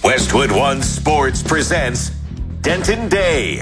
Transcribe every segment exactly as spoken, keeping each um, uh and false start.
Westwood One Sports presents Denton Day.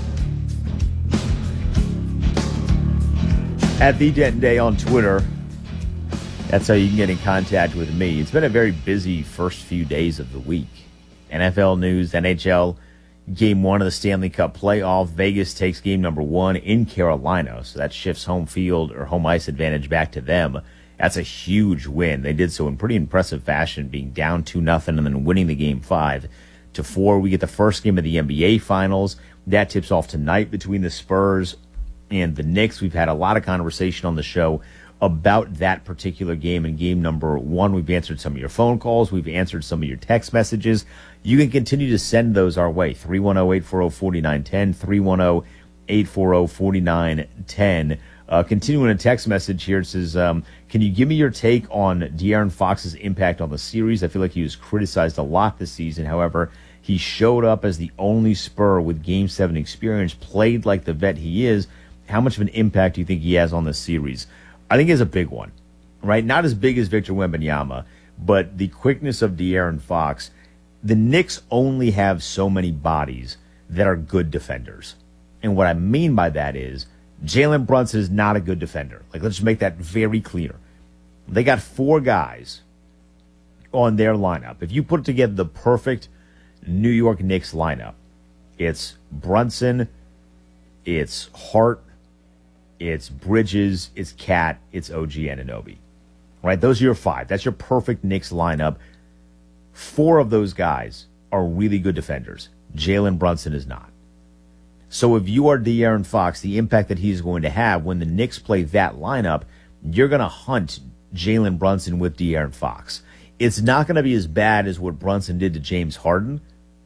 At the Denton Day on Twitter. That's how you can get in contact with me. It's been a very busy first few days of the week. N F L news, N H L, game one of the Stanley Cup playoff. Vegas takes game number one in Carolina, so that shifts home field or home ice advantage back to them. That's a huge win. They did so in pretty impressive fashion, being down two nothing and then winning the game five to four. We get the first game of the N B A Finals. That tips off tonight between the Spurs and the Knicks. We've had a lot of conversation on the show about that particular game in game number one. We've answered some of your phone calls. We've answered some of your text messages. You can continue to send those our way. three one zero, eight four zero, four nine one zero, three one zero, eight four zero, four nine one zero. Uh, continuing a text message here, it says, um, can you give me your take on De'Aaron Fox's impact on the series? I feel like he was criticized a lot this season. However, he showed up as the only Spur with Game seven experience, played like the vet he is. How much of an impact do you think he has on the series? I think he has a big one, right? Not as big as Victor Wembanyama, but the quickness of De'Aaron Fox. The Knicks only have so many bodies that are good defenders. And what I mean by that is Jalen Brunson is not a good defender. Like, let's just make that very clear. They got four guys on their lineup. If you put together the perfect New York Knicks lineup, it's Brunson, it's Hart, it's Bridges, it's Cat, it's O G Anunoby. Right? Those are your five. That's your perfect Knicks lineup. Four of those guys are really good defenders. Jalen Brunson is not. So if you are De'Aaron Fox, the impact that he's going to have when the Knicks play that lineup, you're going to hunt Jalen Brunson with De'Aaron Fox. It's not going to be as bad as what Brunson did to James Harden,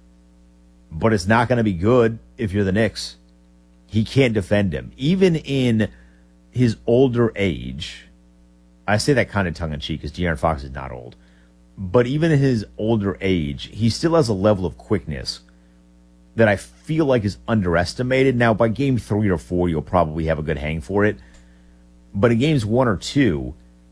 but it's not going to be good if you're the Knicks. He can't defend him. Even in his older age, I say that kind of tongue-in-cheek because De'Aaron Fox is not old, but even in his older age, he still has a level of quickness that I feel like is underestimated. Now, by game three or four, you'll probably have a good hang for it. But in games one or two,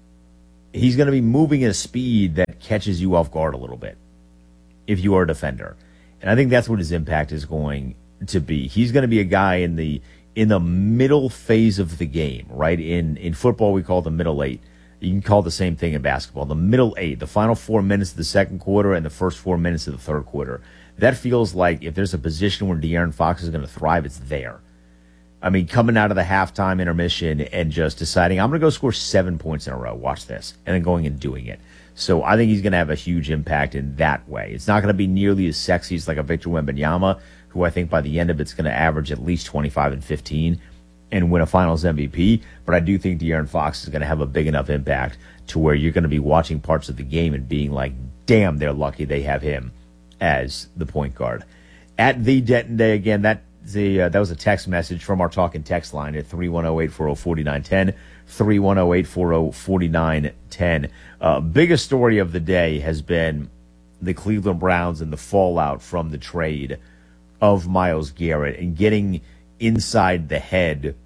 he's going to be moving at a speed that catches you off guard a little bit if you are a defender. And I think that's what his impact is going to be. He's going to be a guy in the in the middle phase of the game, right? In, in football, we call the middle eight. You can call the same thing in basketball. The middle eight, the final four minutes of the second quarter and the first four minutes of the third quarter. That feels like if there's a position where De'Aaron Fox is going to thrive, it's there. I mean, coming out of the halftime intermission and just deciding, I'm going to go score seven points in a row, watch this, and then going and doing it. So I think he's going to have a huge impact in that way. It's not going to be nearly as sexy as like a Victor Wembanyama, who I think by the end of it's going to average at least twenty-five and fifteen and win a Finals M V P. But I do think De'Aaron Fox is going to have a big enough impact to where you're going to be watching parts of the game and being like, damn, they're lucky they have him as the point guard. At the Denton Day, again, that the uh, that was a text message from our talking text line at three one zero, eight four zero, four nine one zero, three one zero, eight four zero, four nine one zero. Uh, biggest story of the day has been the Cleveland Browns and the fallout from the trade of Myles Garrett and getting inside the head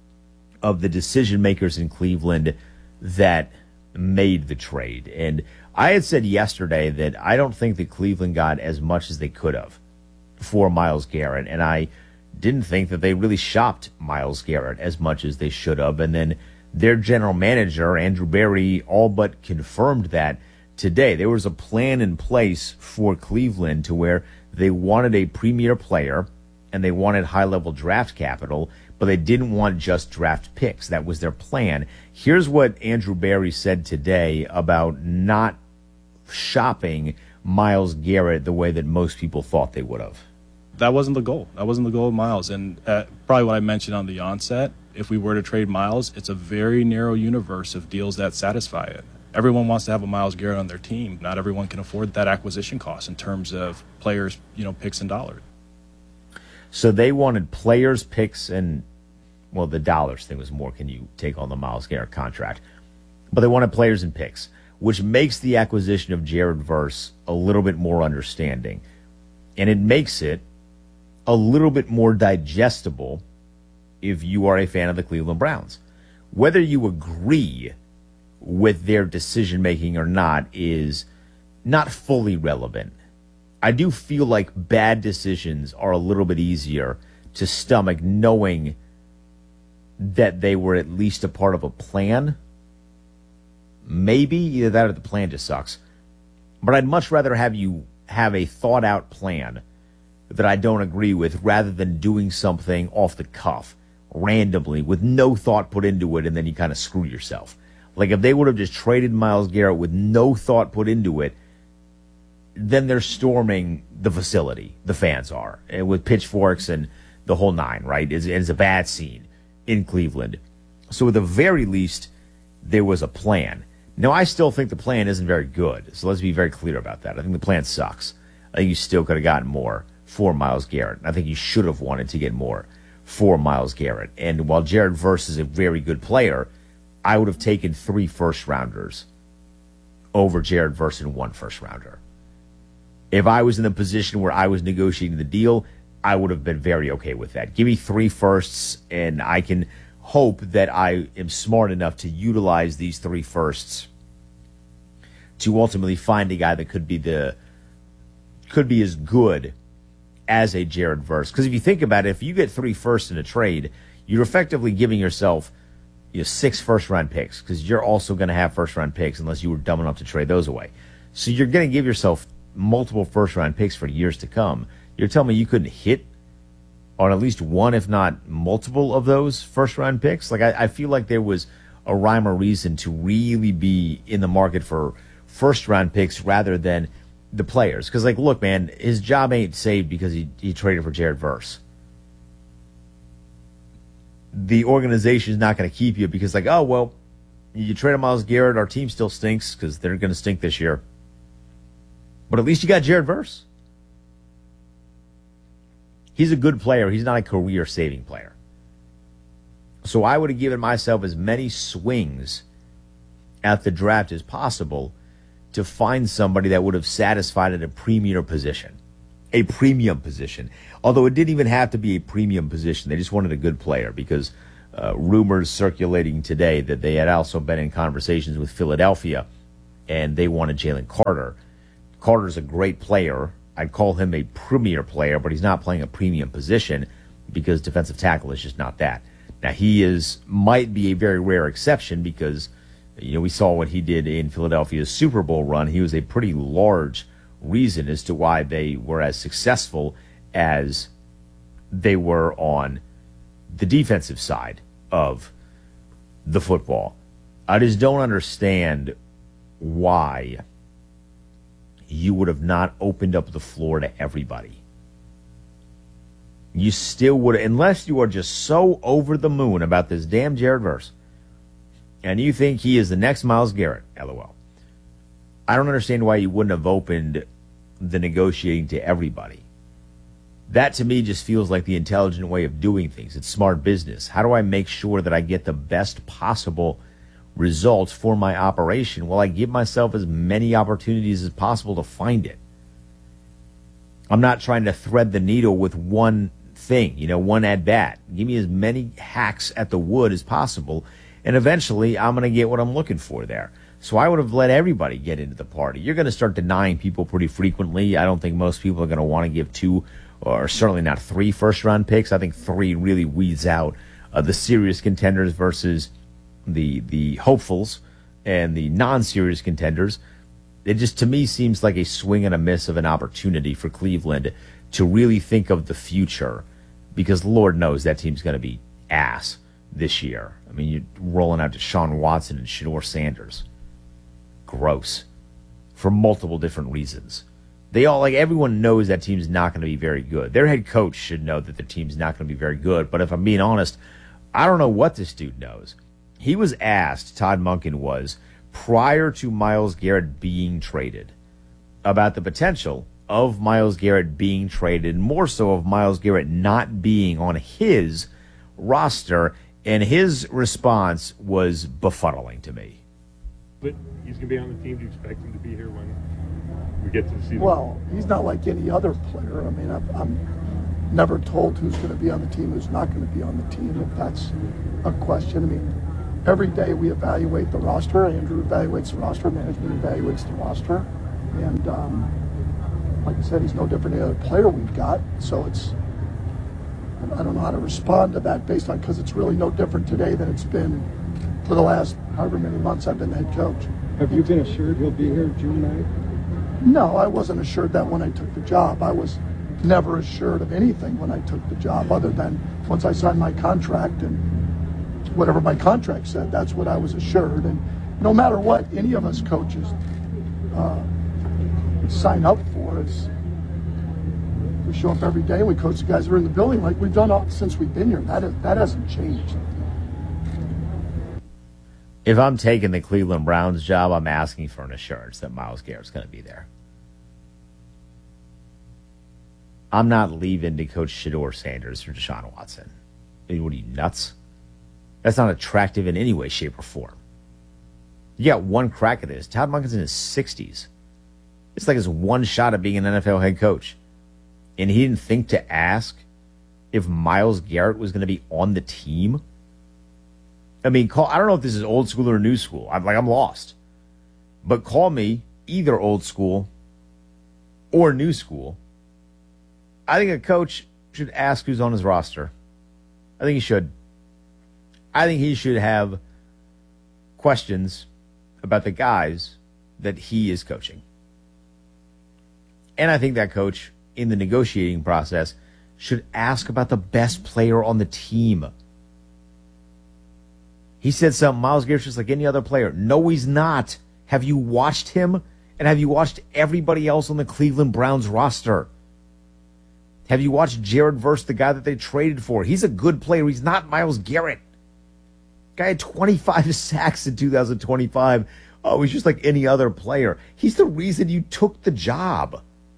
of the decision makers in Cleveland that made the trade. And I had said yesterday that I don't think that Cleveland got as much as they could have for Myles Garrett, and I didn't think that they really shopped Myles Garrett as much as they should have. And then their general manager, Andrew Berry, all but confirmed that today. There was a plan in place for Cleveland to where they wanted a premier player and they wanted high-level draft capital, but they didn't want just draft picks. That was their plan. Here's what Andrew Berry said today about not shopping Myles Garrett the way that most people thought they would have. That wasn't the goal. That wasn't the goal of Myles. And uh, probably what I mentioned on the onset, if we were to trade Myles, it's a very narrow universe of deals that satisfy it. Everyone wants to have a Myles Garrett on their team. Not everyone can afford that acquisition cost in terms of players, you know, picks and dollars. So they wanted players, picks, and, well, the dollars thing was more, can you take on the Myles Garrett contract? But they wanted players and picks, which makes the acquisition of Jared Verse a little bit more understanding. And it makes it a little bit more digestible if you are a fan of the Cleveland Browns. Whether you agree with their decision-making or not is not fully relevant. I do feel like bad decisions are a little bit easier to stomach knowing that they were at least a part of a plan. Maybe either that or the plan just sucks. But I'd much rather have you have a thought out plan that I don't agree with rather than doing something off the cuff, randomly, with no thought put into it, and then you kind of screw yourself. Like if they would have just traded Myles Garrett with no thought put into it, then they're storming the facility. The fans are, and with pitchforks and the whole nine, right? It's, it's a bad scene in Cleveland. So at the very least, there was a plan. Now, I still think the plan isn't very good, so let's be very clear about that. I think the plan sucks. I think you still could have gotten more for Myles Garrett. I think you should have wanted to get more for Myles Garrett. And while Jared Verse is a very good player, I would have taken three first-rounders over Jared Verse and one first-rounder. If I was in the position where I was negotiating the deal, I would have been very okay with that. Give me three firsts, and I can hope that I am smart enough to utilize these three firsts to ultimately find a guy that could be the could be as good as a Jared Verse. Because if you think about it, if you get three firsts in a trade, you're effectively giving yourself you know, six first-round picks, because you're also going to have first-round picks unless you were dumb enough to trade those away. So you're going to give yourself multiple first-round picks for years to come. You're telling me you couldn't hit on at least one, if not multiple, of those first-round picks? Like, I, I feel like there was a rhyme or reason to really be in the market for first-round picks rather than the players. Because, like, look, man, his job ain't saved because he, he traded for Jared Verse. The organization is not going to keep you because, like, oh, well, you traded Myles Garrett, our team still stinks because they're going to stink this year. But at least you got Jared Verse. He's a good player. He's not a career-saving player. So I would have given myself as many swings at the draft as possible to find somebody that would have satisfied at a premier position. A premium position. Although it didn't even have to be a premium position. They just wanted a good player because uh, rumors circulating today that they had also been in conversations with Philadelphia and they wanted Jalen Carter. Carter's a great player. I'd call him a premier player, but he's not playing a premium position because defensive tackle is just not that. Now, he is might be a very rare exception because, you know, we saw what he did in Philadelphia's Super Bowl run. He was a pretty large reason as to why they were as successful as they were on the defensive side of the football. I just don't understand why you would have not opened up the floor to everybody. You still would, unless you are just so over the moon about this damn Jared Verse, and you think he is the next Myles Garrett, LOL. I don't understand why you wouldn't have opened the negotiating to everybody. That to me just feels like the intelligent way of doing things. It's smart business. How do I make sure that I get the best possible results for my operation? Well, I give myself as many opportunities as possible to find it. I'm not trying to thread the needle with one thing, you know, one at bat. Give me as many hacks at the wood as possible, and eventually I'm going to get what I'm looking for there. So I would have let everybody get into the party. You're going to start denying people pretty frequently. I don't think most people are going to want to give two, or certainly not three first-round picks. I think three really weeds out uh, the serious contenders versus the the hopefuls and the non-serious contenders. It just, to me, seems like a swing and a miss of an opportunity for Cleveland to really think of the future, because Lord knows that team's going to be ass this year. I mean, you're rolling out Deshaun Watson and Shedeur Sanders. Gross. For multiple different reasons. They all, like, everyone knows that team's not going to be very good. Their head coach should know that the team's not going to be very good, but if I'm being honest, I don't know what this dude knows. He was asked, Todd Monken was, prior to Myles Garrett being traded, about the potential of Myles Garrett being traded, more so of Myles Garrett not being on his roster, and his response was befuddling to me. But he's going to be on the team. Do you expect him to be here when we get to the season? Well, he's not like any other player. I mean, I've, I'm never told who's going to be on the team, who's not going to be on the team, if that's a question. I mean, every day we evaluate the roster. Andrew evaluates the roster. Management evaluates the roster. And, um, like I said, he's no different than the other player we've got. So it's, I don't know how to respond to that based on, because it's really no different today than it's been for the last however many months I've been the head coach. Have you been assured he'll be here June ninth? No, I wasn't assured that when I took the job. I was never assured of anything when I took the job, other than once I signed my contract and whatever my contract said, that's what I was assured. And no matter what any of us coaches uh, sign up for, is we show up every day and we coach the guys that are in the building like we've done all, since we've been here. That is, that hasn't changed. If I'm taking the Cleveland Browns job, I'm asking for an assurance that Myles Garrett's going to be there. I'm not leaving to coach Shedeur Sanders or Deshaun Watson. I mean, what are you, nuts? That's not attractive in any way, shape, or form. You got one crack at this. Todd Monken's in his sixties. It's like his one shot at being an N F L head coach. And he didn't think to ask if Myles Garrett was going to be on the team. I mean, call, I don't know if this is old school or new school. I'm like, I'm lost. But call me either old school or new school. I think a coach should ask who's on his roster. I think he should. I think he should have questions about the guys that he is coaching. And I think that coach, in the negotiating process, should ask about the best player on the team. He said something, Myles Garrett's just like any other player. No, he's not. Have you watched him? And have you watched everybody else on the Cleveland Browns roster? Have you watched Jared Verse, the guy that they traded for? He's a good player. He's not Myles Garrett. Guy had twenty-five sacks in two thousand twenty-five. Oh, he's just like any other player. He's the reason you took the job.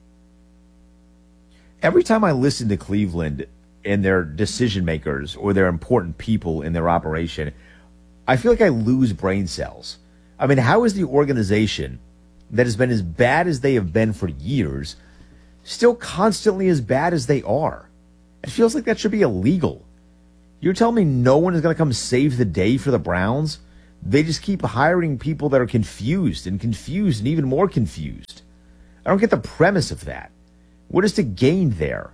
Every time I listen to Cleveland and their decision makers or their important people in their operation, I feel like I lose brain cells. I mean, how is the organization that has been as bad as they have been for years still constantly as bad as they are? It feels like that should be illegal. You're telling me no one is going to come save the day for the Browns? They just keep hiring people that are confused and confused and even more confused. I don't get the premise of that. What is to gain there?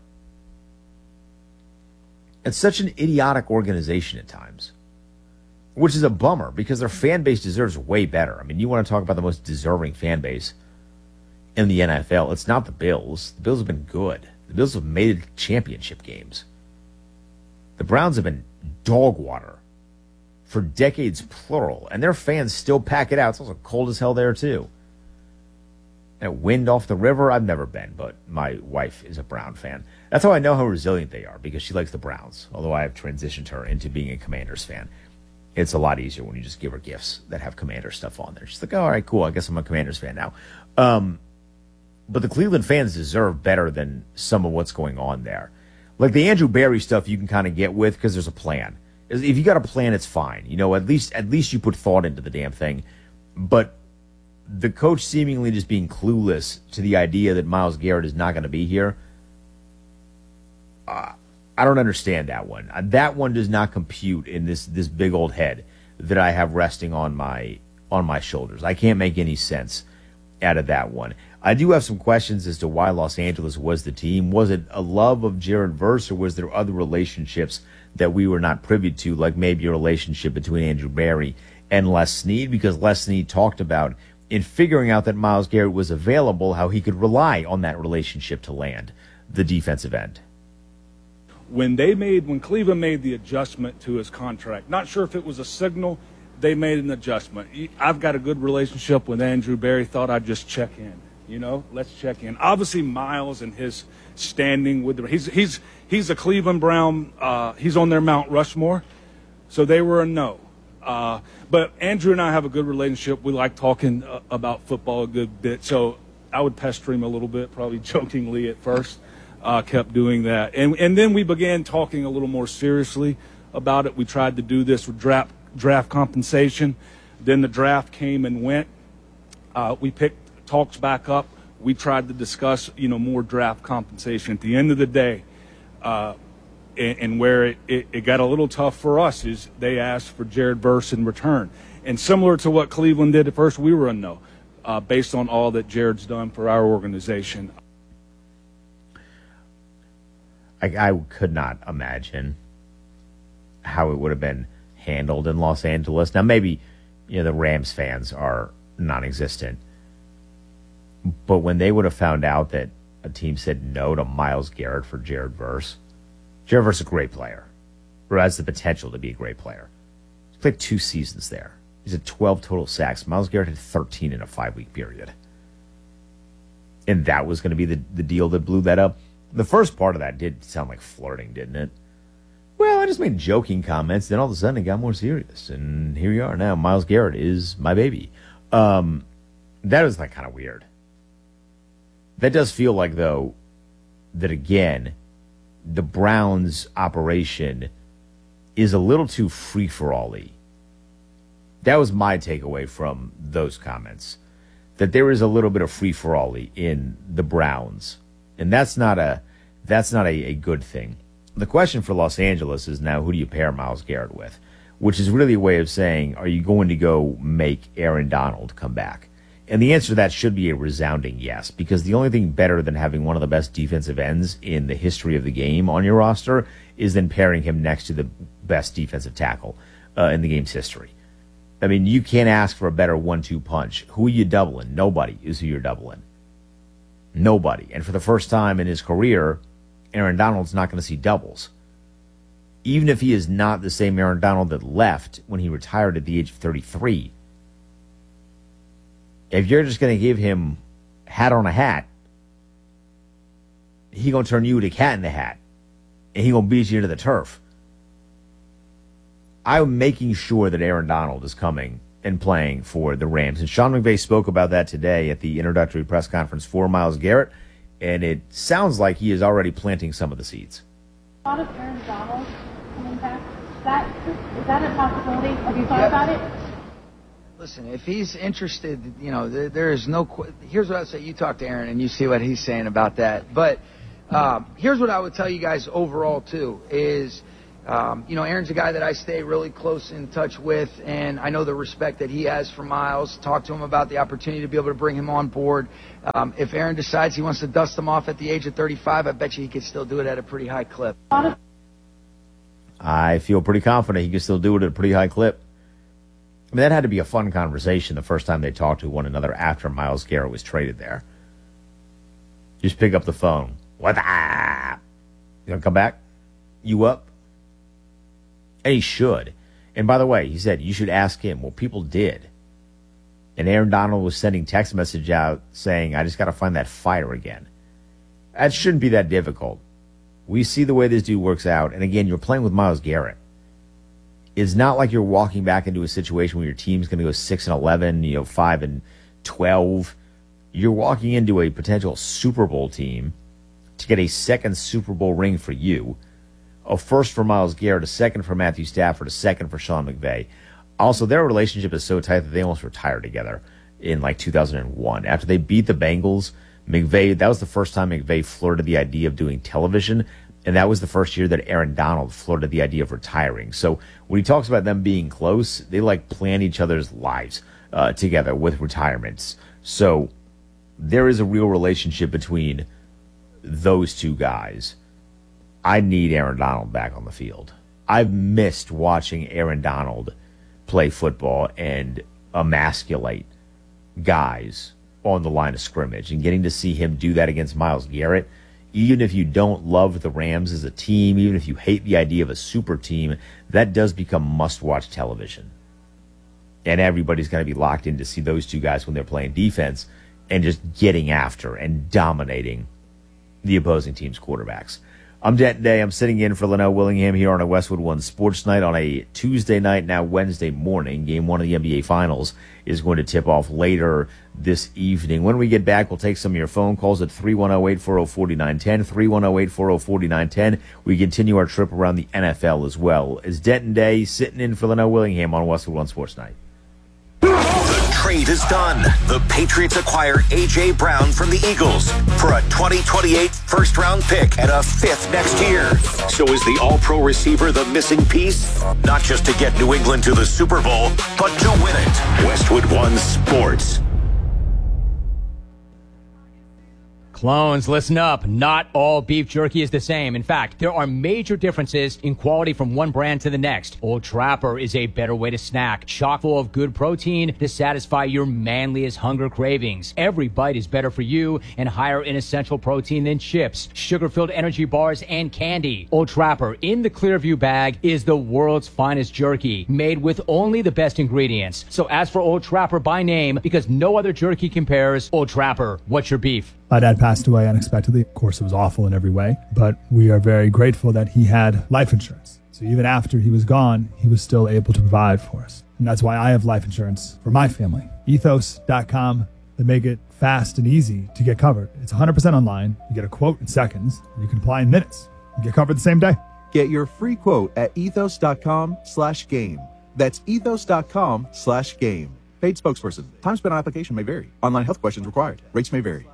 It's such an idiotic organization at times, which is a bummer because their fan base deserves way better. I mean, you want to talk about the most deserving fan base in the N F L. It's not the Bills. The Bills have been good. The Bills have made championship games. The Browns have been dog water for decades, plural, and their fans still pack it out. It's also cold as hell there, too. And wind off the river, I've never been, but my wife is a Brown fan. That's how I know how resilient they are, because she likes the Browns, although I have transitioned her into being a Commanders fan. It's a lot easier when you just give her gifts that have Commander stuff on there. She's like, oh, all right, cool, I guess I'm a Commanders fan now. Um, but the Cleveland fans deserve better than some of what's going on there. Like the Andrew Berry stuff you can kind of get with because there's a plan. If you got a plan, it's fine. You know, at least at least you put thought into the damn thing. But the coach seemingly just being clueless to the idea that Myles Garrett is not going to be here, uh, I don't understand that one. Uh, that one does not compute in this this big old head that I have resting on my on my shoulders. I can't make any sense out of that one. I do have some questions as to why Los Angeles was the team. Was it a love of Jared Verse, or was there other relationships that we were not privy to, like maybe a relationship between Andrew Berry and Les Snead? Because Les Snead talked about, in figuring out that Myles Garrett was available, how he could rely on that relationship to land the defensive end. When they made, when Cleveland made the adjustment to his contract, not sure if it was a signal, they made an adjustment. I've got a good relationship with Andrew Berry, thought I'd just check in. You know, let's check in. Obviously, Myles and his standing with the he's he's he's a Cleveland Brown. Uh, he's on their Mount Rushmore, so they were a no. Uh, but Andrew and I have a good relationship. We like talking uh, about football a good bit. So I would pester him a little bit, probably jokingly at first. Uh, kept doing that, and and then we began talking a little more seriously about it. We tried to do this with draft draft compensation. Then the draft came and went. Uh, we picked. Talks back up. We tried to discuss, you know, more draft compensation. At the end of the day, uh, and, and where it, it, it got a little tough for us is they asked for Jared Verse in return. And similar to what Cleveland did at first, we were a no, uh, based on all that Jared's done for our organization. I, I could not imagine how it would have been handled in Los Angeles. Now, maybe, you know, the Rams fans are non-existent, but when they would have found out that a team said no to Myles Garrett for Jared Verse, Jared Verse is a great player, or has the potential to be a great player. He's played two seasons there. He's had twelve total sacks. Myles Garrett had thirteen in a five-week period. And that was going to be the, the deal that blew that up. The first part of that did sound like flirting, didn't it? Well, I just made joking comments. Then all of a sudden it got more serious. And here you are now. Myles Garrett is my baby. Um, that was like kind of weird. That does feel like, though, that again, the Browns operation is a little too free-for-all-y. That was my takeaway from those comments. That there is a little bit of free-for-all-y in the Browns. And that's not a that's not a, a good thing. The question for Los Angeles is now, who do you pair Myles Garrett with? Which is really a way of saying, are you going to go make Aaron Donald come back? And the answer to that should be a resounding yes, because the only thing better than having one of the best defensive ends in the history of the game on your roster is then pairing him next to the best defensive tackle uh, in the game's history. I mean, you can't ask for a better one two punch. Who are you doubling? Nobody is who you're doubling. Nobody. And for the first time in his career, Aaron Donald's not going to see doubles. Even if he is not the same Aaron Donald that left when he retired at the age of thirty-three. If you're just going to give him hat on a hat, he going to turn you to cat in the hat. And he going to beat you to the turf. I'm making sure that Aaron Donald is coming and playing for the Rams. And Sean McVay spoke about that today at the introductory press conference for Myles Garrett. And it sounds like he is already planting some of the seeds. A lot of Aaron Donald coming back. Is that, is that a possibility? Have you thought yep. about it? Listen, if he's interested, you know, there, there is no qu- – here's what I would say. You talk to Aaron and you see what he's saying about that. But um, here's what I would tell you guys overall, too, is, um, you know, Aaron's a guy that I stay really close in touch with, and I know the respect that he has for Myles. Talk to him about the opportunity to be able to bring him on board. Um, if Aaron decides he wants to dust him off at the age of thirty-five, I bet you he could still do it at a pretty high clip. I feel pretty confident he can still do it at a pretty high clip. I mean, that had to be a fun conversation the first time they talked to one another after Myles Garrett was traded there. Just pick up the phone. What the? You gonna come back? You up? And he should. And by the way, he said, you should ask him. Well, people did. And Aaron Donald was sending text message out saying, I just got to find that fire again. That shouldn't be that difficult. We see the way this dude works out. And again, you're playing with Myles Garrett. It's not like you're walking back into a situation where your team's going to go six and eleven, you know, five and twelve. You're walking into a potential Super Bowl team to get a second Super Bowl ring for you, a first for Myles Garrett, a second for Matthew Stafford, a second for Sean McVay. Also, their relationship is so tight that they almost retired together in like two thousand one. After they beat the Bengals, McVay, that was the first time McVay flirted the idea of doing television. And that was the first year that Aaron Donald flirted the idea of retiring. So when he talks about them being close, they like plan each other's lives uh, together with retirements. So there is a real relationship between those two guys. I need Aaron Donald back on the field. I've missed watching Aaron Donald play football and emasculate guys on the line of scrimmage, and getting to see him do that against Myles Garrett. Even if you don't love the Rams as a team, even if you hate the idea of a super team, that does become must-watch television. And everybody's going to be locked in to see those two guys when they're playing defense and just getting after and dominating the opposing team's quarterbacks. I'm Denton Day. I'm sitting in for Linnell Willingham here on a Westwood One Sports Night on a Tuesday night, now Wednesday morning. Game one of the N B A Finals is going to tip off later this evening. When we get back, we'll take some of your phone calls at three one zero, eight four zero, four nine one zero, three one zero, eight four zero, four nine one zero. We continue our trip around the N F L as well. It's Denton Day sitting in for Linnell Willingham on Westwood One Sports Night. The trade is done. The Patriots acquire A J. Brown from the Eagles for a twenty twenty-eight first-round pick and a fifth next year. So is the all-pro receiver the missing piece? Not just to get New England to the Super Bowl, but to win it. Westwood One Sports. Clones, listen up. Not all beef jerky is the same. In fact, there are major differences in quality from one brand to the next. Old Trapper is a better way to snack, chock full of good protein to satisfy your manliest hunger cravings. Every bite is better for you and higher in essential protein than chips, sugar-filled energy bars, and candy. Old Trapper in the Clearview bag is the world's finest jerky, made with only the best ingredients. So ask for Old Trapper by name because no other jerky compares. Old Trapper, what's your beef? My dad passed away unexpectedly. Of course, it was awful in every way, but we are very grateful that he had life insurance. So even after he was gone, he was still able to provide for us. And that's why I have life insurance for my family. ethos dot com. They make it fast and easy to get covered. It's one hundred percent online. You get a quote in seconds. And you can apply in minutes. You get covered the same day. Get your free quote at ethos dot com slash game. That's ethos dot com slash game. Paid spokesperson. Time spent on application may vary. Online health questions required. Rates may vary.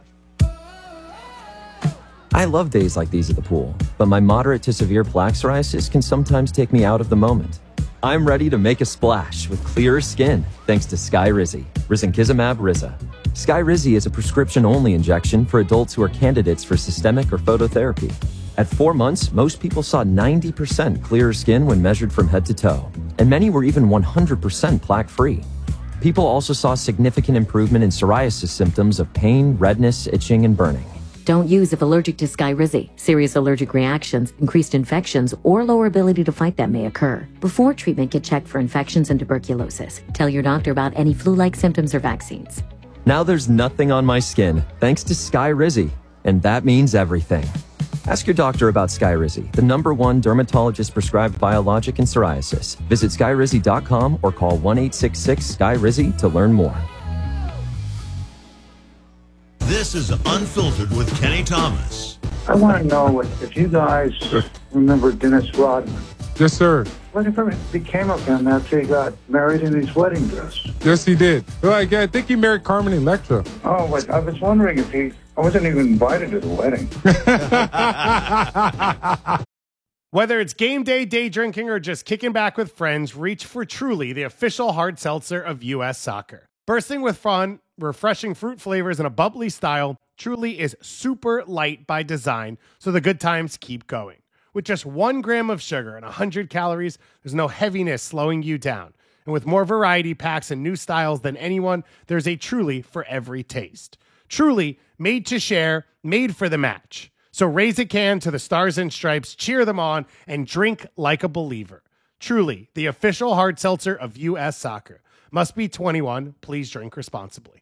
I love days like these at the pool, but my moderate to severe plaque psoriasis can sometimes take me out of the moment. I'm ready to make a splash with clearer skin thanks to Skyrizi, risankizumab Riza. Skyrizi is a prescription-only injection for adults who are candidates for systemic or phototherapy. At four months, most people saw ninety percent clearer skin when measured from head to toe, and many were even one hundred percent plaque-free. People also saw significant improvement in psoriasis symptoms of pain, redness, itching, and burning. Don't use if allergic to Skyrizi. Serious allergic reactions, increased infections, or lower ability to fight them may occur. Before treatment, get checked for infections and tuberculosis. Tell your doctor about any flu-like symptoms or vaccines. Now there's nothing on my skin thanks to Skyrizi, and that means everything. Ask your doctor about Skyrizi, the number one dermatologist-prescribed biologic in psoriasis. Visit skyrizi dot com or call one eight six six Sky Rizi to learn more. This is Unfiltered with Kenny Thomas. I want to know if, if you guys remember Dennis Rodman. Yes, sir. Whatever became of him after he got married in his wedding dress? Yes, he did. Like, I think he married Carmen Electra. Oh, but I was wondering if he... I wasn't even invited to the wedding. Whether it's game day, day drinking, or just kicking back with friends, reach for Truly, the official hard seltzer of U S Soccer. Bursting with fun, refreshing fruit flavors, and a bubbly style, Truly is super light by design, so the good times keep going. With just one gram of sugar and one hundred calories, there's no heaviness slowing you down. And with more variety packs and new styles than anyone, there's a Truly for every taste. Truly, made to share, made for the match. So raise a can to the Stars and Stripes, cheer them on, and drink like a believer. Truly, the official hard seltzer of U S Soccer. Must be twenty-one. Please drink responsibly.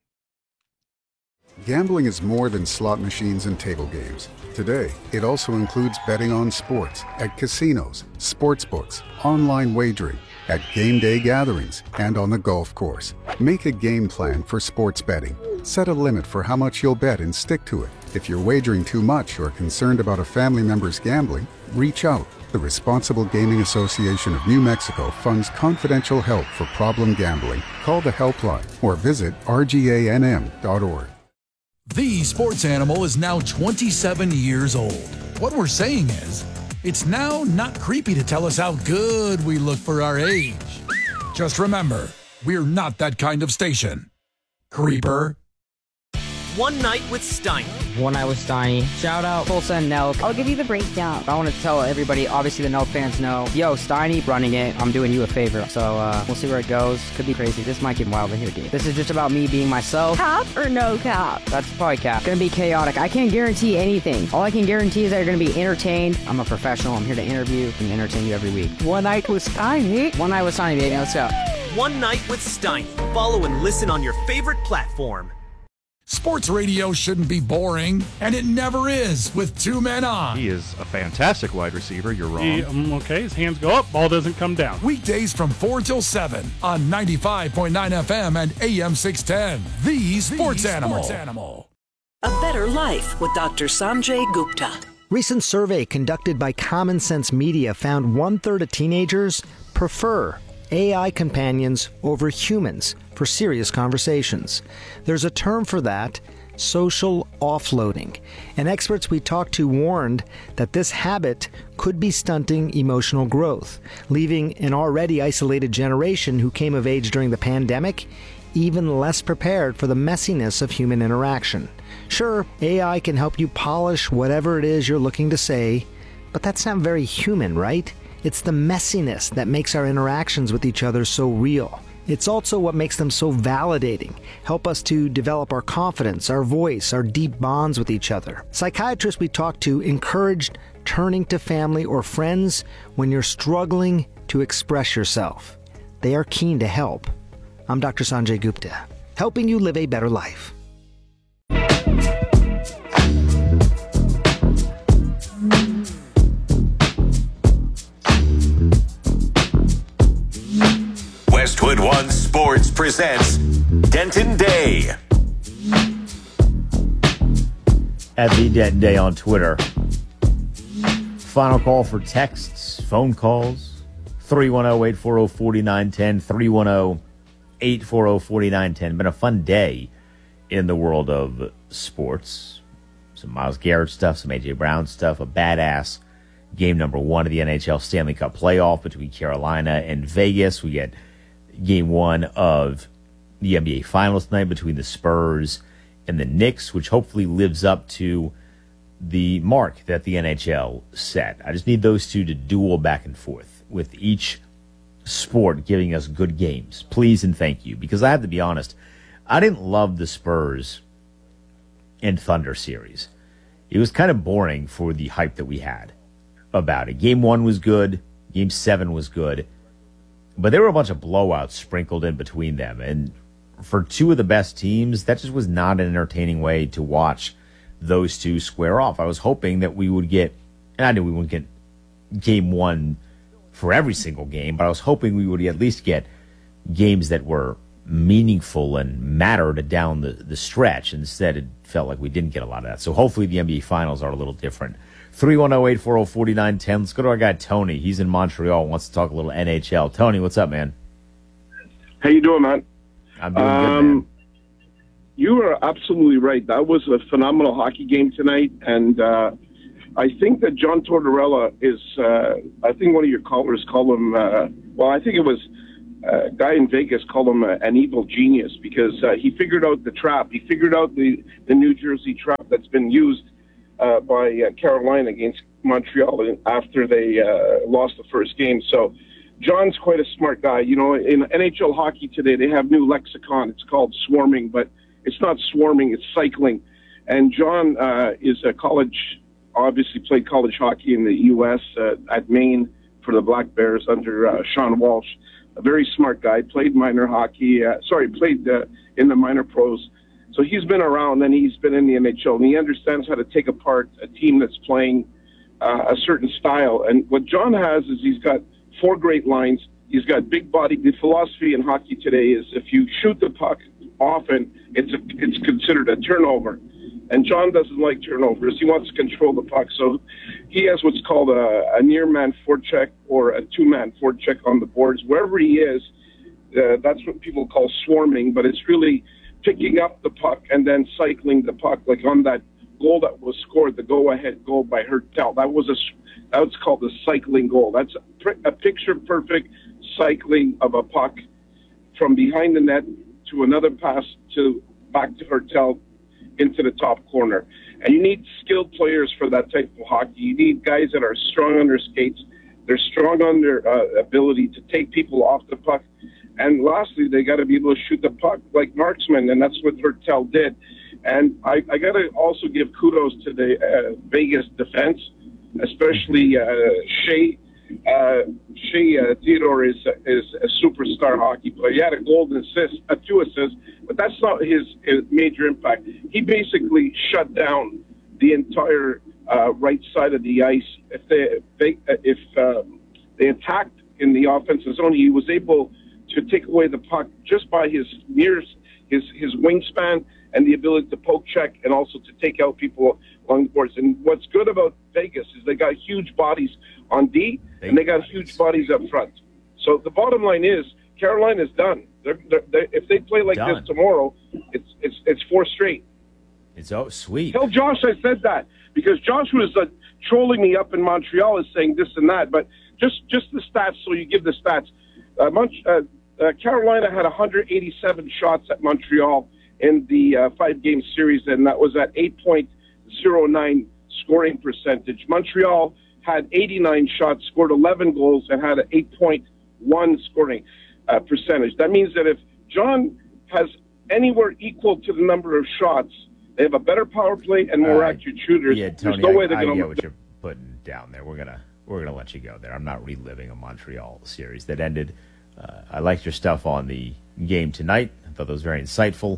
Gambling is more than slot machines and table games. Today, it also includes betting on sports at casinos, sports books, online wagering, at game day gatherings, and on the golf course. Make a game plan for sports betting. Set a limit for how much you'll bet and stick to it. If you're wagering too much or concerned about a family member's gambling, reach out. The Responsible Gaming Association of New Mexico funds confidential help for problem gambling. Call the helpline or visit R G A N M dot org. The Sports Animal is now twenty-seven years old. What we're saying is, it's now not creepy to tell us how good we look for our age. Just remember, we're not that kind of station. Creeper. One Night with Steiny. One Night with Steiny. Shout out Tulsa and Nelk. I'll give you the breakdown. I want to tell everybody, obviously the Nelk fans know, yo, Steiny running it, I'm doing you a favor. So uh, we'll see where it goes. Could be crazy. This might get wild in here, dude. This is just about me being myself. Cap or no cap? That's probably cap. Gonna be chaotic. I can't guarantee anything. All I can guarantee is that you're gonna be entertained. I'm a professional. I'm here to interview and entertain you every week. One Night with Steiny. One Night with Steiny, baby. Let's go. One Night with Steiny. Follow and listen on your favorite platform. Sports radio shouldn't be boring, and it never is with two men on. He is a fantastic wide receiver. You're wrong. He, um, okay, his hands go up, ball doesn't come down. Weekdays from four till seven on ninety-five point nine F M and A M six ten. The Sports, the Animal. Sports Animal. A better life with Doctor Sanjay Gupta. Recent survey conducted by Common Sense Media found one-third of teenagers prefer A I companions over humans for serious conversations. There's a term for that, social offloading. And experts we talked to warned that this habit could be stunting emotional growth, leaving an already isolated generation who came of age during the pandemic even less prepared for the messiness of human interaction. Sure, A I can help you polish whatever it is you're looking to say, but that's not very human, right? It's the messiness that makes our interactions with each other so real. It's also what makes them so validating, help us to develop our confidence, our voice, our deep bonds with each other. Psychiatrists we talked to encouraged turning to family or friends when you're struggling to express yourself. They are keen to help. I'm Doctor Sanjay Gupta, helping you live a better life. Westwood One Sports presents Denton Day. At the Denton Day on Twitter. Final call for texts, phone calls. three one zero, eight four zero, four nine one zero. three one zero, eight four zero, four nine one zero. Been a fun day in the world of sports. Some Myles Garrett stuff, some A J Brown stuff, a badass game number one of the N H L Stanley Cup playoff between Carolina and Vegas. We get game one of the N B A Finals tonight between the Spurs and the Knicks, which hopefully lives up to the mark that the N H L set. I just need those two to duel back and forth, with each sport giving us good games. Please and thank you. Because I have to be honest, I didn't love the Spurs and Thunder series. It was kind of boring for the hype that we had about it. Game one was good. Game seven was good. But there were a bunch of blowouts sprinkled in between them. And for two of the best teams, that just was not an entertaining way to watch those two square off. I was hoping that we would get, and I knew we wouldn't get game one for every single game, but I was hoping we would at least get games that were meaningful and mattered down the, the stretch. Instead, it felt like we didn't get a lot of that. So hopefully the N B A Finals are a little different. three one zero, eight four zero, four nine one zero. Let's go to our guy Tony. He's in Montreal, wants to talk a little N H L. Tony, what's up, man? How you doing, man? I'm doing um, good, man. You are absolutely right. That was a phenomenal hockey game tonight, and uh, I think that John Tortorella is, uh, I think one of your callers called him, uh, well, I think it was a guy in Vegas called him uh, an evil genius, because uh, he figured out the trap. He figured out the, the New Jersey trap that's been used uh, by uh, Carolina against Montreal after they uh, lost the first game. So John's quite a smart guy. You know, in N H L hockey today, they have new lexicon. It's called swarming, but it's not swarming, it's cycling. And John uh, is a college, obviously played college hockey in the U S uh, at Maine for the Black Bears under uh, Sean Walsh. A very smart guy, played minor hockey, uh, sorry, played uh, in the minor pros. So he's been around, and he's been in the N H L, and he understands how to take apart a team that's playing uh, a certain style. And what John has is he's got four great lines. He's got big body. The philosophy in hockey today is if you shoot the puck often, it's a, it's considered a turnover. And John doesn't like turnovers. He wants to control the puck. So he has what's called a, a near-man forecheck or a two-man forecheck on the boards. Wherever he is, uh, that's what people call swarming, but it's really picking up the puck and then cycling the puck, like on that goal that was scored, the go-ahead goal by Hertel. That was a that's called the cycling goal. That's a, a picture-perfect cycling of a puck from behind the net to another pass to back to Hertel into the top corner. And you need skilled players for that type of hockey. You need guys that are strong on their skates. They're strong on their uh, ability to take people off the puck. And lastly, they got to be able to shoot the puck like marksmen, and that's what Hertel did. And I, I got to also give kudos to the uh, Vegas defense, especially uh, Shea. Uh, Shea uh, Theodore is is a superstar hockey player. He had a golden assist, uh, two assists, but that's not his, his major impact. He basically shut down the entire uh, right side of the ice. If they, they if um, they attacked in the offensive zone, he was able to take away the puck just by his nears, his his wingspan and the ability to poke check and also to take out people along the boards. And what's good about Vegas is they got huge bodies on D, and they got huge bodies up front. So the bottom line is Carolina's done. They're, they're, they're, if they play like done. this tomorrow, it's it's it's four straight. It's oh sweet. Tell Josh I said that, because Josh was uh, trolling me up in Montreal is saying this and that. But just just the stats, so you give the stats. Uh, Mont- uh, uh, Carolina had one hundred eighty-seven shots at Montreal, in the uh, five-game series, and that was at eight point oh nine scoring percentage. Montreal had eighty-nine shots, scored eleven goals, and had an eight point one scoring uh, percentage. That means that if John has anywhere equal to the number of shots, they have a better power play and more uh, accurate shooters. Yeah, Tony, There's no I, way they're I going to. get what you're putting down there. We're gonna we're gonna let you go there. I'm not reliving a Montreal series that ended. Uh, I liked your stuff on the game tonight. I thought that was very insightful.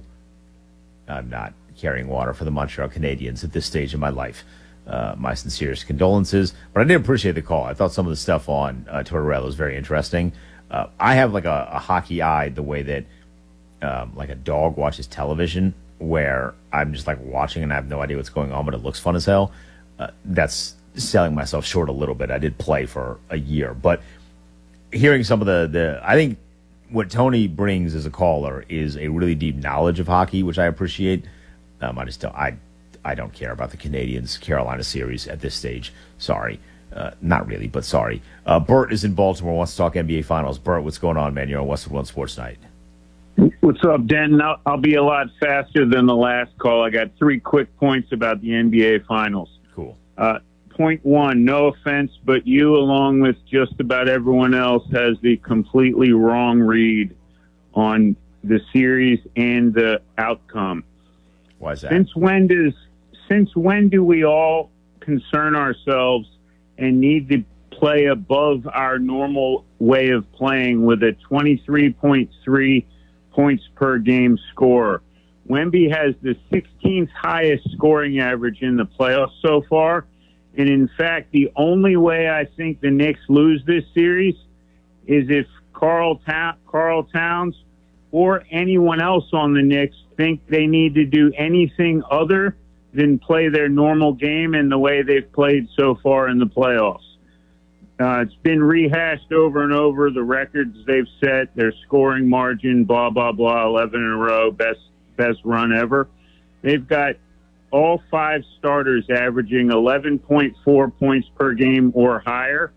I'm not carrying water for the Montreal Canadiens at this stage of my life. Uh, my sincerest condolences. But I did appreciate the call. I thought some of the stuff on uh, Tortorella was very interesting. Uh, I have like a, a hockey eye the way that um, like a dog watches television, where I'm just like watching and I have no idea what's going on, but it looks fun as hell. Uh, that's selling myself short a little bit. I did play for a year, but hearing some of the, the I think what Tony brings as a caller is a really deep knowledge of hockey, which I appreciate. Um, I just don't, I, I don't care about the Canadiens Carolina series at this stage. Sorry. Uh, not really, but sorry. Uh, Bert is in Baltimore, wants to talk N B A Finals. Bert, what's going on, man? You're on Westwood One Sports Night. What's up, Den? I'll, I'll be a lot faster than the last call. I got three quick points about the N B A Finals. Cool. Uh, point one, no offense, but you, along with just about everyone else, has the completely wrong read on the series and the outcome. Why is that? Since when does since when do we all concern ourselves and need to play above our normal way of playing with a twenty-three point three points per game score? Wemby has the sixteenth highest scoring average in the playoffs so far. And in fact, the only way I think the Knicks lose this series is if Karl, Ta- Karl Towns or anyone else on the Knicks think they need to do anything other than play their normal game in the way they've played so far in the playoffs. Uh, it's been rehashed over and over, the records they've set, their scoring margin, blah, blah, blah, eleven in a row, best best run ever. They've got all five starters averaging eleven point four points per game or higher.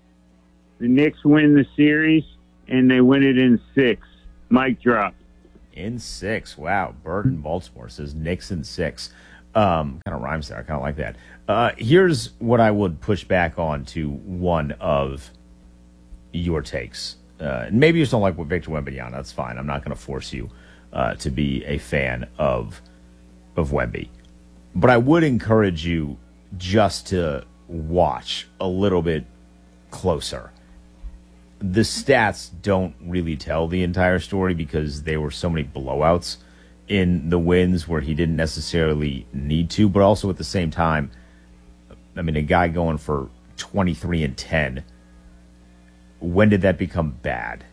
The Knicks win the series, and they win it in six. Mic drop. In six. Wow. Bird in Baltimore says Knicks in six. Um, kind of rhymes there. I kind of like that. Uh, here's what I would push back on to one of your takes. Uh, and maybe you just don't like what Victor Wembanyama. That's fine. I'm not going to force you uh, to be a fan of of Wemby. But I would encourage you just to watch a little bit closer. The stats don't really tell the entire story because there were so many blowouts in the wins where he didn't necessarily need to, but also at the same time, I mean, a guy going for twenty-three and ten, when did that become bad?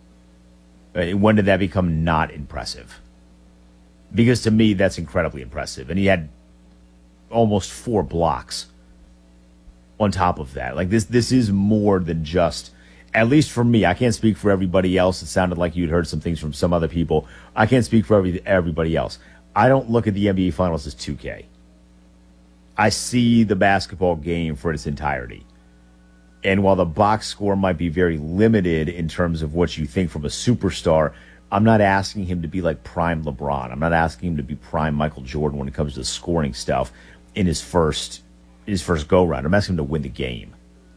When did that become not impressive? Because to me, that's incredibly impressive. And he had almost four blocks on top of that. Like this, this is more than just, at least for me, I can't speak for everybody else. It sounded like you'd heard some things from some other people. I can't speak for every, everybody else. I don't look at the N B A Finals as two K. I see the basketball game for its entirety. And while the box score might be very limited in terms of what you think from a superstar, I'm not asking him to be like prime LeBron. I'm not asking him to be prime Michael Jordan when it comes to the scoring stuff in his first his first go-round. I'm asking him to win the game.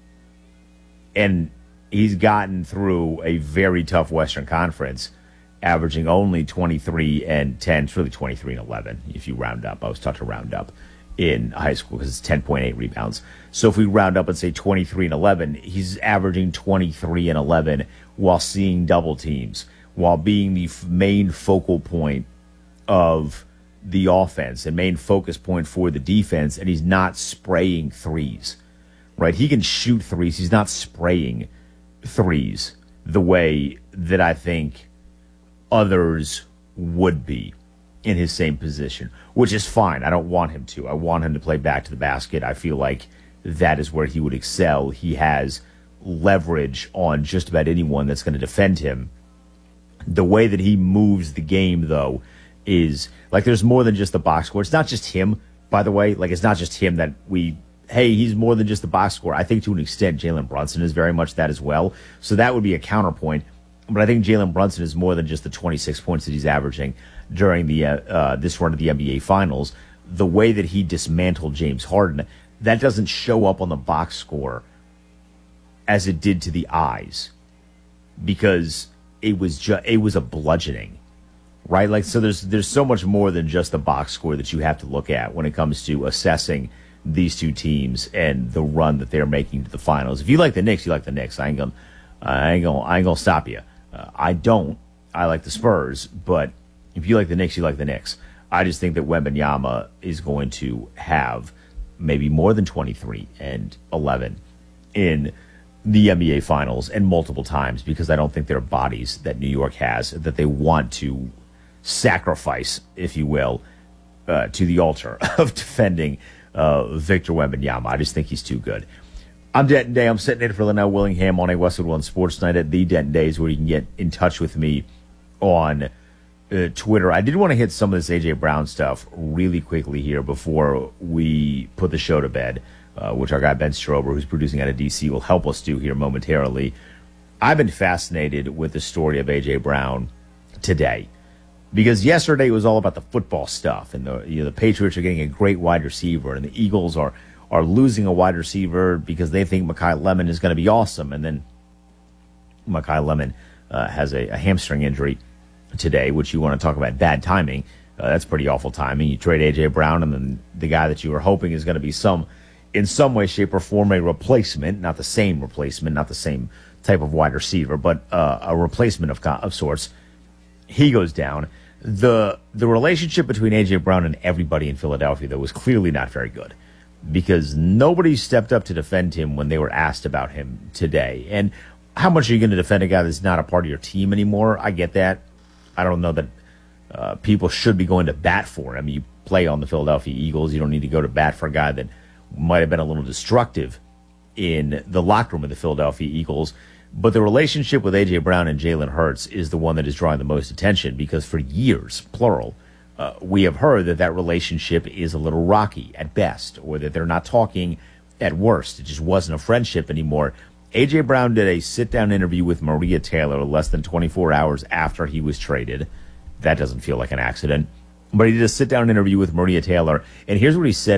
And he's gotten through a very tough Western Conference, averaging only twenty-three and ten. It's really twenty-three and eleven if you round up. I was taught to round up in high school because it's ten point eight rebounds. So if we round up and say twenty-three and eleven, he's averaging twenty-three and eleven while seeing double teams, while being the main focal point of the offense and main focus point for the defense, and he's not spraying threes, right? He can shoot threes. He's not spraying threes the way that I think others would be in his same position, which is fine. I don't want him to. I want him to play back to the basket. I feel like that is where he would excel. He has leverage on just about anyone that's going to defend him. The way that he moves the game, though, is like there's more than just the box score. It's not just him, by the way. Like it's not just him that we, hey, he's more than just the box score. I think to an extent Jalen Brunson is very much that as well. So that would be a counterpoint. But I think Jalen Brunson is more than just the twenty-six points that he's averaging. during the uh, uh, this run of the N B A Finals. The way that he dismantled James Harden, that doesn't show up on the box score as it did to the eyes, because it was just it was a bludgeoning, right? Like, so there's there's so much more than just the box score that you have to look at when it comes to assessing these two teams and the run that they're making to the finals. If you like the Knicks, you like the Knicks. I ain't gonna I ain't gonna I ain't gonna stop you. Uh, I don't. I like the Spurs, but if you like the Knicks, you like the Knicks. I just think that Wembanyama is going to have maybe more than twenty-three and eleven in the N B A Finals, and multiple times, because I don't think there are bodies that New York has that they want to sacrifice, if you will, uh, to the altar of defending uh, Victor Wembanyama. I just think he's too good. I'm Denton Day. I'm sitting in for Linnell Willingham on a Westwood One Sports Night at the Denton Days, where you can get in touch with me on Uh, Twitter. I did want to hit some of this A J Brown stuff really quickly here before we put the show to bed, uh, which our guy Ben Strober, who's producing out of D C, will help us do here momentarily. I've been fascinated with the story of A J Brown today, because yesterday was all about the football stuff, and the you know the Patriots are getting a great wide receiver, and the Eagles are are losing a wide receiver because they think Mekhi Lemon is going to be awesome, and then Mekhi Lemon uh, has a, a hamstring injury today, which you want to talk about bad timing. Uh, that's pretty awful timing. You trade A J Brown, and then the guy that you were hoping is going to be some, in some way, shape, or form, a replacement, not the same replacement, not the same type of wide receiver, but uh, a replacement of of sorts. He goes down. The the relationship between A J Brown and everybody in Philadelphia, though, was clearly not very good, because nobody stepped up to defend him when they were asked about him today. And how much are you going to defend a guy that's not a part of your team anymore? I get that. I don't know that uh, people should be going to bat for him. You play on the Philadelphia Eagles. You don't need to go to bat for a guy that might have been a little destructive in the locker room of the Philadelphia Eagles. But the relationship with A J Brown and Jalen Hurts is the one that is drawing the most attention, because for years, plural, uh, we have heard that that relationship is a little rocky at best, or that they're not talking at worst. It just wasn't a friendship anymore. A J Brown did a sit-down interview with Maria Taylor less than twenty-four hours after he was traded. That doesn't feel like an accident. But he did a sit-down interview with Maria Taylor, and here's what he said